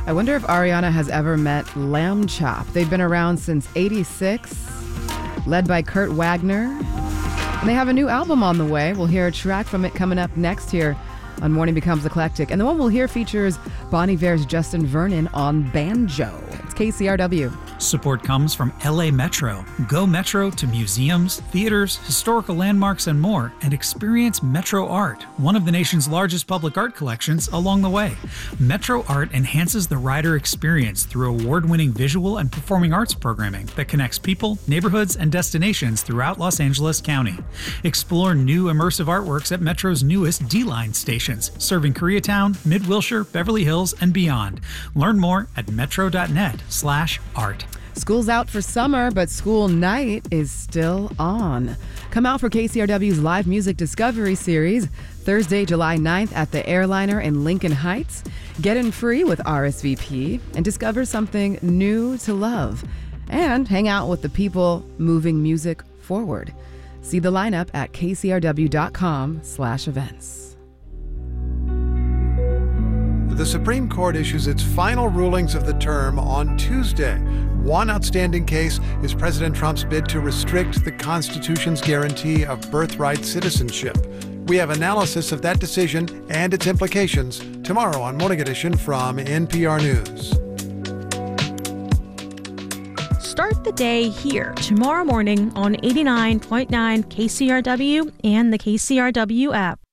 I wonder if Ariana has ever met Lamb Chop. They've been around since '86, led by Kurt Wagner. And they have a new album on the way. We'll hear a track from it coming up next here on Morning Becomes Eclectic. And the one we'll hear features Bon Iver's Justin Vernon on banjo. It's KCRW. Support comes from LA Metro. Go Metro to museums, theaters, historical landmarks, and more, and experience Metro Art, one of the nation's largest public art collections, along the way. Metro Art enhances the rider experience through award-winning visual and performing arts programming that connects people, neighborhoods, and destinations throughout Los Angeles County. Explore new immersive artworks at Metro's newest D-Line stations, serving Koreatown, Mid-Wilshire, Beverly Hills, and beyond. Learn more at metro.net/art. School's out for summer, but school night is still on. Come out for KCRW's live music discovery series, Thursday, July 9th at the Airliner in Lincoln Heights. Get in free with RSVP and discover something new to love. And hang out with the people moving music forward. See the lineup at kcrw.com/events. The Supreme Court issues its final rulings of the term on Tuesday. One outstanding case is President Trump's bid to restrict the Constitution's guarantee of birthright citizenship. We have analysis of that decision and its implications tomorrow on Morning Edition from NPR News. Start the day here tomorrow morning on 89.9 KCRW and the KCRW app.